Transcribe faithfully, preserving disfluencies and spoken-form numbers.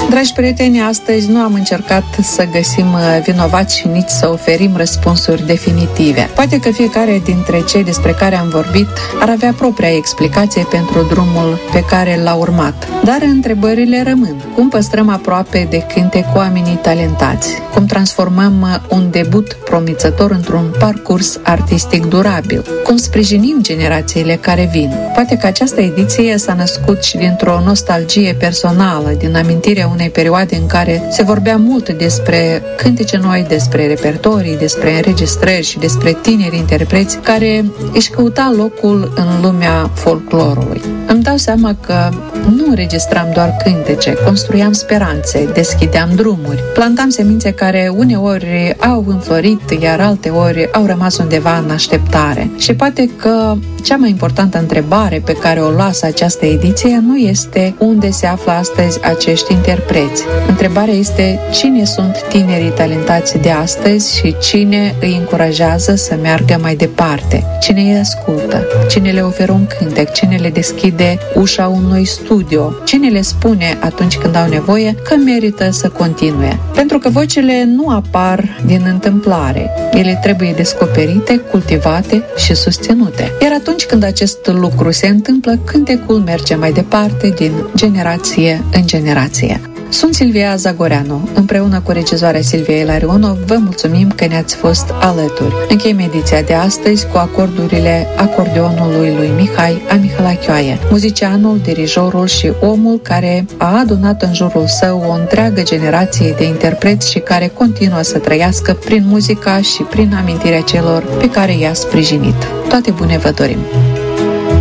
Dragi prieteni, astăzi nu am încercat să găsim vinovați și nici să oferim răspunsuri definitive. Poate că fiecare dintre cei despre care am vorbit ar avea propria explicație pentru drumul pe care l-a urmat. Dar întrebările rămân. Cum păstrăm aproape de cântec oamenii talentați? Cum transformăm un debut promițător într-un parcurs artistic durabil? Cum sprijinim generațiile care vin? Poate că această ediție s-a născut și dintr-o nostalgie personală, din amintirea unei perioade în care se vorbea mult despre cântece noi, despre repertorii, despre înregistrări și despre tineri interpreți care își căuta locul în lumea folclorului. Îmi dau seama că nu înregistram doar cântece, construiam speranțe, deschideam drumuri, plantam semințe care uneori au înflorit, iar alteori au rămas undeva în așteptare. Și poate că cea mai importantă întrebare pe care o lasă această ediție nu este unde se află astăzi acești interpreți. Întrebarea este cine sunt tinerii talentați de astăzi și cine îi încurajează să meargă mai departe, cine îi ascultă, cine le oferă un cântec, cine le deschide ușa unui studio, cine le spune atunci când au nevoie că merită să continue. Pentru că vocile nu apar din întâmplare, ele trebuie descoperite, cultivate și susținute. Iar atunci când acest lucru se întâmplă, cântecul merge mai departe din generație în generație. Sunt Silvia Zagoreanu. Împreună cu regizoarea Silvia Ilarionov vă mulțumim că ne-ați fost alături. Încheiem ediția de astăzi cu acordurile acordeonului lui Mihai Amihalachoaie, muzicianul, dirijorul și omul care a adunat în jurul său o întreagă generație de interpreți și care continuă să trăiască prin muzica și prin amintirea celor pe care i-a sprijinit. Toate bune vă dorim!